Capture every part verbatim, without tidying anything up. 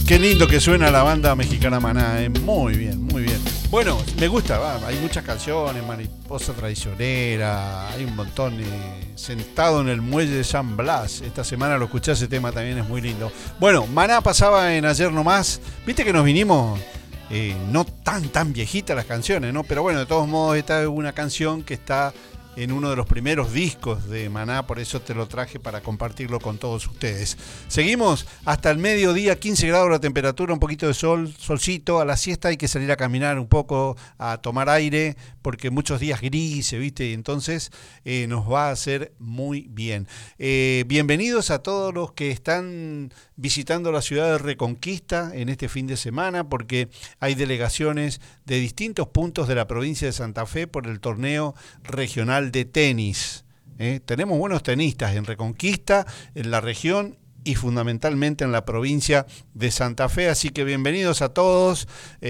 Qué lindo que suena la banda mexicana Maná, eh. Muy bien, muy bien. Bueno, me gusta, va, hay muchas canciones, Mariposa Traicionera, hay un montón. Eh, Sentado en el muelle de San Blas, esta semana lo escuché, ese tema también es muy lindo. Bueno, Maná pasaba en Ayer Nomás, viste que nos vinimos, eh, no tan tan viejitas las canciones, ¿no? Pero bueno, de todos modos esta es una canción que está en uno de los primeros discos de Maná, por eso te lo traje para compartirlo con todos ustedes. Seguimos hasta el mediodía, quince grados la temperatura, un poquito de sol, solcito, a la siesta hay que salir a caminar un poco, a tomar aire, porque muchos días grises, ¿viste? Y entonces eh, nos va a hacer muy bien. Eh, bienvenidos a todos los que están visitando la ciudad de Reconquista en este fin de semana, porque hay delegaciones de distintos puntos de la provincia de Santa Fe por el torneo regional de tenis. ¿eh? Tenemos buenos tenistas en Reconquista, en la región y fundamentalmente en la provincia de Santa Fe, así que bienvenidos a todos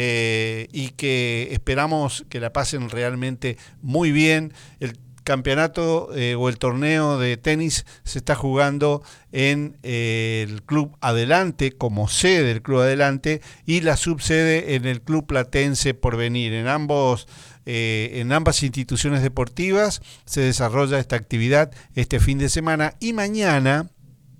eh, y que esperamos que la pasen realmente muy bien. El campeonato eh, o el torneo de tenis se está jugando en eh, el Club Adelante, como sede del Club Adelante, y la subsede en el Club Platense Porvenir. En ambos Eh, en ambas instituciones deportivas se desarrolla esta actividad este fin de semana y mañana,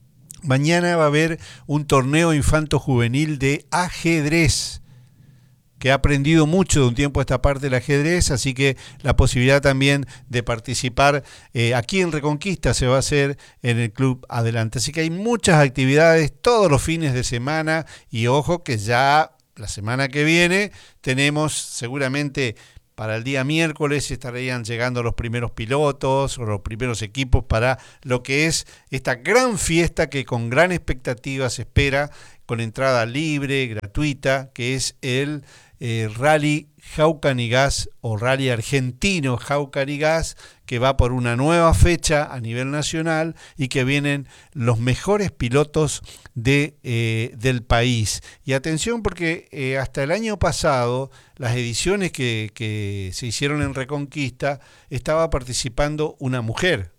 mañana va a haber un torneo infanto-juvenil de ajedrez, que ha aprendido mucho de un tiempo a esta parte del ajedrez, así que la posibilidad también de participar eh, aquí en Reconquista se va a hacer en el Club Adelante. Así que hay muchas actividades todos los fines de semana y ojo que ya la semana que viene tenemos seguramente... Para el día miércoles estarían llegando los primeros pilotos o los primeros equipos para lo que es esta gran fiesta que con gran expectativa se espera, con entrada libre, gratuita, que es el eh, Rally Jaucan y Gas o Rally Argentino Jaucan y Gas, que va por una nueva fecha a nivel nacional y que vienen los mejores pilotos de, eh, del país. Y atención porque eh, hasta el año pasado, las ediciones que, que se hicieron en Reconquista, estaba participando una mujer,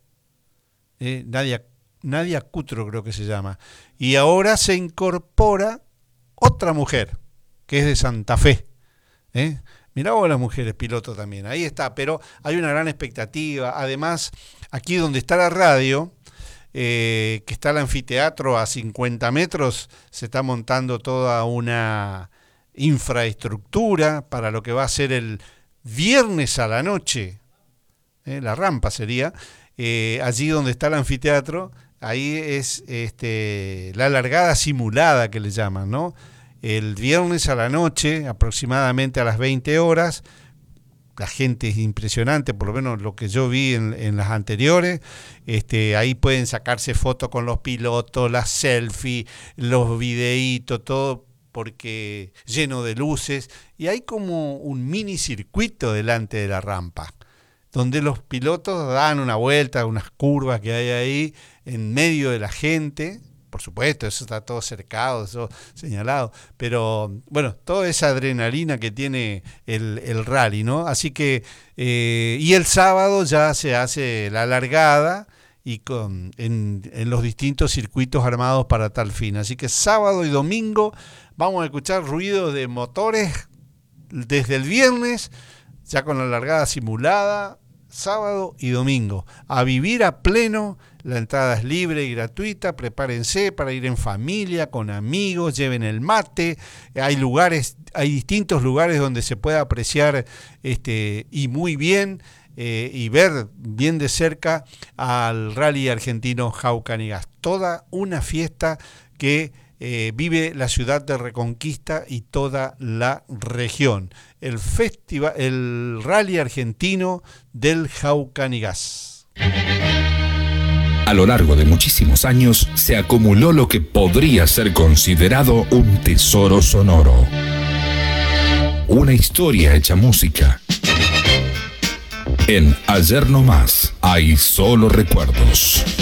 eh, Nadia, Nadia Cutro creo que se llama, y ahora se incorpora otra mujer, que es de Santa Fe, ¿eh? Mirá vos las mujeres pilotos también, ahí está, pero hay una gran expectativa. Además, aquí donde está la radio, eh, que está el anfiteatro a cincuenta metros, se está montando toda una infraestructura para lo que va a ser el viernes a la noche, eh, la rampa sería, eh, allí donde está el anfiteatro, ahí es este, la largada simulada que le llaman, ¿no? El viernes a la noche, aproximadamente a las veinte horas, la gente es impresionante, por lo menos lo que yo vi en, en las anteriores, este, ahí pueden sacarse fotos con los pilotos, las selfies, los videitos, todo porque lleno de luces, y hay como un mini circuito delante de la rampa, donde los pilotos dan una vuelta, unas curvas que hay ahí, en medio de la gente. Por supuesto, eso está todo cercado, eso señalado, pero bueno, toda esa adrenalina que tiene el, el rally, ¿no? Así que, eh, y el sábado ya se hace la largada y con, en, en los distintos circuitos armados para tal fin. Así que sábado y domingo vamos a escuchar ruido de motores desde el viernes, ya con la largada simulada, sábado y domingo, a vivir a pleno. La entrada es libre y gratuita, prepárense para ir en familia, con amigos, lleven el mate, hay lugares, hay distintos lugares donde se puede apreciar este, y muy bien eh, y ver bien de cerca al Rally Argentino Jaucan y Gas. Toda una fiesta que eh, vive la ciudad de Reconquista y toda la región. El festival, el Rally Argentino del Jaucan y Gas. A lo largo de muchísimos años se acumuló lo que podría ser considerado un tesoro sonoro. Una historia hecha música. En Ayer Nomás hay solo recuerdos.